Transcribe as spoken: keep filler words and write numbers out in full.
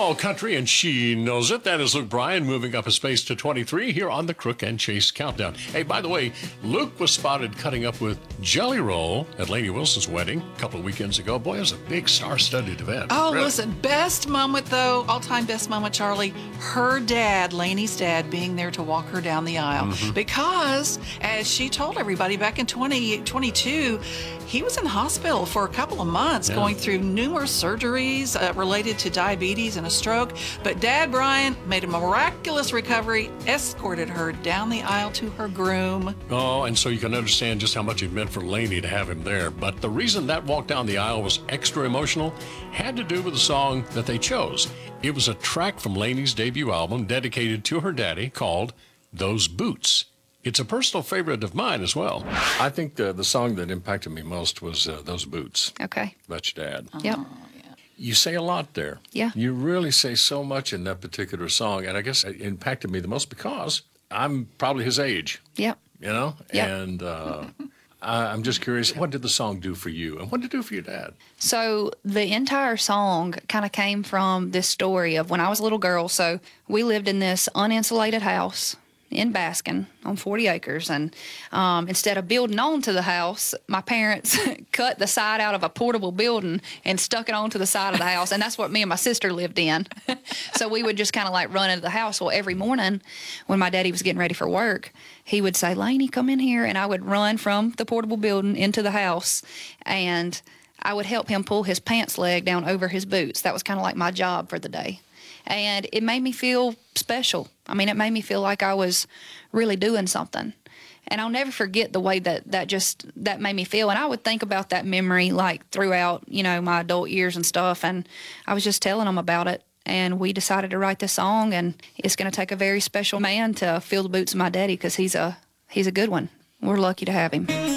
all country, and she knows it. That is Luke Bryan moving up a space to twenty-three here on the Crook and Chase Countdown. Hey, by the way, Luke was spotted cutting up with Jelly Roll at Lainey Wilson's wedding a couple of weekends ago. Boy, it was a big star-studded event. Oh, really. Listen, best moment, though, all-time best moment, Charlie, her dad, Lainey's dad, being there to walk her down the aisle. Mm-hmm. Because, as she told everybody back in twenty twenty-two, he was in the hospital for a couple of months yeah. going through numerous surgeries uh, related to diabetes and a stroke. But Dad Bryan made a miraculous recovery, escorted her down the aisle to her groom. Oh, and so you can understand just how much it meant for Lainey to have him there. But the reason that walk down the aisle was extra emotional had to do with the song that they chose. It was a track from Lainey's debut album dedicated to her daddy called Those Boots. It's a personal favorite of mine as well. I think the the song that impacted me most was uh, Those Boots. Okay. That's your dad. Yep. Oh, yeah. You say a lot there. Yeah. You really say so much in that particular song, and I guess it impacted me the most because I'm probably his age. Yep. You know? Yep. And uh, I, I'm just curious, what did the song do for you, and what did it do for your dad? So the entire song kind of came from this story of when I was a little girl. So we lived in this uninsulated house in Baskin on forty acres. And um, instead of building onto the house, my parents cut the side out of a portable building and stuck it onto the side of the house. And that's what me and my sister lived in. So we would just kind of like run into the house. Well, every morning when my daddy was getting ready for work, he would say, Lainey, come in here. And I would run from the portable building into the house. And I would help him pull his pants leg down over his boots. That was kind of like my job for the day. And it made me feel special. I mean, it made me feel like I was really doing something. And I'll never forget the way that that just, that made me feel. And I would think about that memory like throughout, you know, my adult years and stuff. And I was just telling them about it. And we decided to write this song. And it's going to take a very special man to fill the boots of my daddy because he's a, he's a good one. We're lucky to have him.